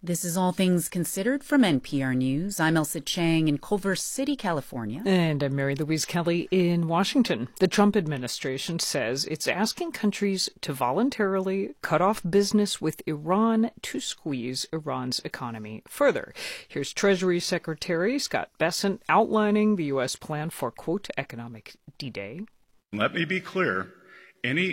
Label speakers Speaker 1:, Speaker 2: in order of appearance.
Speaker 1: This is All Things Considered from NPR News. I'm Elsa Chang in Culver City, California.
Speaker 2: And I'm Mary Louise Kelly in Washington. The Trump administration says it's asking countries to voluntarily cut off business with Iran to squeeze Iran's economy further. Here's Treasury Secretary Scott Bessent outlining the U.S. plan for, quote, economic D-Day.
Speaker 3: Let me be clear. Any